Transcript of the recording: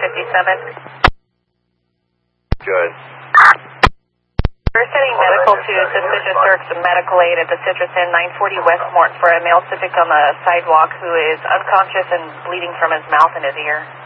Good. We're sending medical to suspicious search medical aid at the Citrus Inn, 940 West Mort, for a male subject on the sidewalk who is unconscious and bleeding from his mouth and his ear.